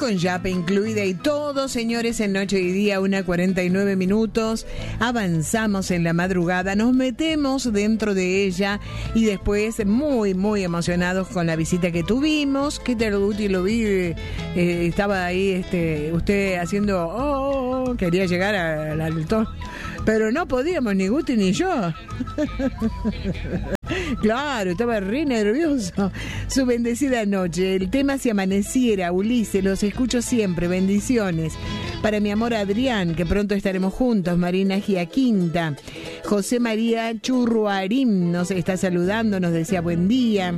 con yape incluida y todo, señores, en Noche y Día, 1:49 minutos. Avanzamos en la madrugada, nos metemos dentro de ella y después muy, muy emocionados con la visita que tuvimos. ¿Qué tal, Guti? Lo vi, estaba ahí usted haciendo, quería llegar al alto, pero no podíamos, ni Guti ni yo. Claro, estaba re nervioso. Su bendecida noche. El tema Si Amaneciera, Ulises, los escucho siempre. Bendiciones. Para mi amor Adrián, que pronto estaremos juntos. Marina Giaquinta. José María Churruarín nos está saludando, nos decía buen día.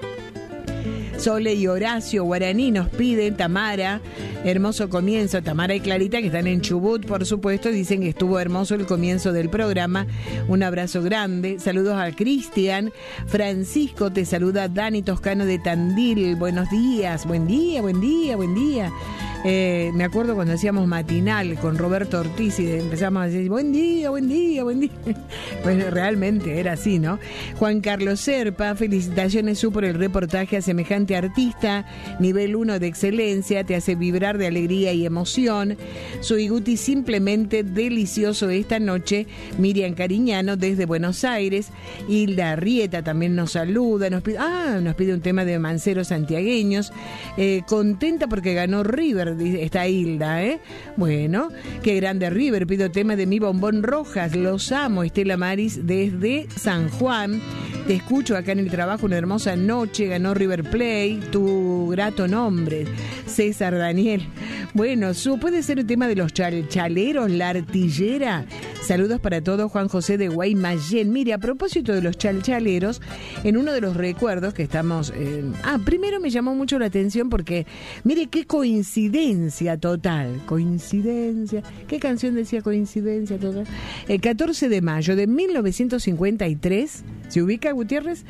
Sole y Horacio Guaraní nos piden. Tamara, hermoso comienzo. Tamara y Clarita, que están en Chubut, por supuesto, dicen que estuvo hermoso el comienzo del programa. Un abrazo grande. Saludos a Cristian. Francisco, te saluda Dani Toscano de Tandil. Buenos días. Buen día, buen día, buen día. Me acuerdo cuando hacíamos matinal con Roberto Ortiz y empezamos a decir buen día, buen día, buen día. Bueno, realmente era así, ¿no? Juan Carlos Serpa, felicitaciones por el reportaje a semejante artista, nivel 1 de excelencia, te hace vibrar de alegría y emoción. Soy Guti, simplemente delicioso esta noche. Miriam Cariñano desde Buenos Aires. Hilda Arrieta también nos saluda, nos pide un tema de Manceros Santiagueños. Contenta porque ganó River, está Hilda, Bueno, qué grande River. Pido tema de Mi Bombón Rojas, los amo. Estela Maris desde San Juan. Te escucho acá en el trabajo, una hermosa noche. Ganó River Play, tu grato nombre. César Daniel. Bueno, puede ser el tema de los chalchaleros, la artillera. Saludos para todos, Juan José de Guaymallén. Mire, a propósito de los chalchaleros, en uno de los recuerdos que estamos... primero me llamó mucho la atención porque, mire qué coincidencia total. Coincidencia. ¿Qué canción decía coincidencia total? El 14 de mayo de 1953, ¿se ubica, Gutiérrez?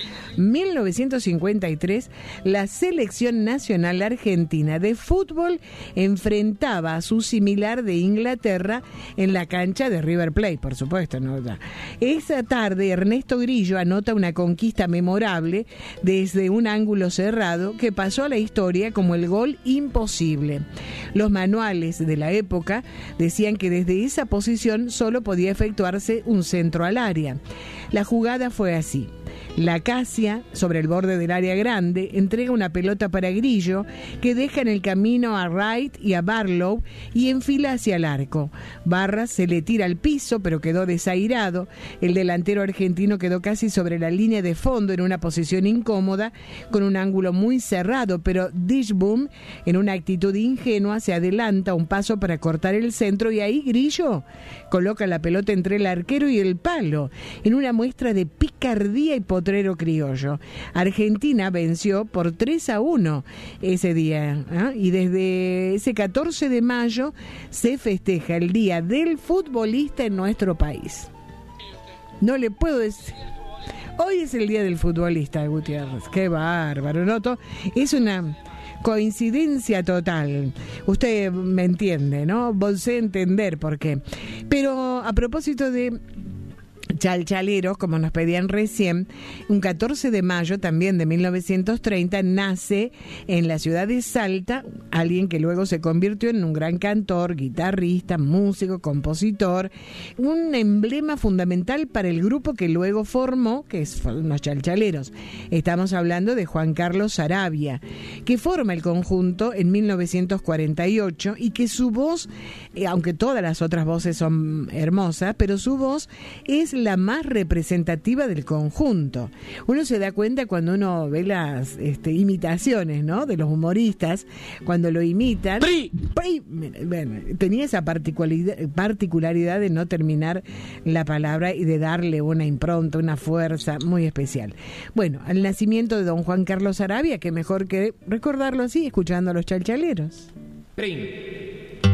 1953, la selección nacional argentina de fútbol enfrentaba a su similar de Inglaterra en la cancha de River Plate, por supuesto, ¿no? Esa tarde Ernesto Grillo anota una conquista memorable desde un ángulo cerrado que pasó a la historia como el gol imposible. Los manuales de la época decían que desde esa posición solo podía efectuarse un centro al área. La jugada fue así. La Casia, sobre el borde del área grande, entrega una pelota para Grillo, que deja en el camino a Wright y a Barlow y enfila hacia el arco. Barras se le tira al piso, pero quedó desairado. El delantero argentino quedó casi sobre la línea de fondo en una posición incómoda, con un ángulo muy cerrado, pero Dishboom, en una actitud ingenua, se adelanta un paso para cortar el centro y ahí Grillo coloca la pelota entre el arquero y el palo, en una muestra de picardía y potrero criollo. Argentina venció por 3-1 ese día, y desde ese 14 de mayo se festeja el Día del Futbolista en nuestro país. No le puedo decir... Hoy es el Día del Futbolista, Gutiérrez. Qué bárbaro, ¿no? Es una coincidencia total. Usted me entiende, ¿no? Vos sé entender por qué. Pero a propósito de chalchaleros, como nos pedían recién, un 14 de mayo también de 1930 nace en la ciudad de Salta alguien que luego se convirtió en un gran cantor, guitarrista, músico, compositor, un emblema fundamental para el grupo que luego formó, que es los chalchaleros. Estamos hablando de Juan Carlos Sarabia, que forma el conjunto en 1948 y que su voz, aunque todas las otras voces son hermosas, pero su voz es la más representativa del conjunto. Uno se da cuenta cuando uno ve las imitaciones, ¿no?, de los humoristas, cuando lo imitan. Bueno, tenía esa particularidad de no terminar la palabra y de darle una impronta, una fuerza muy especial. Bueno, al nacimiento de don Juan Carlos Sarabia, que mejor que recordarlo así, escuchando a los chalchaleros.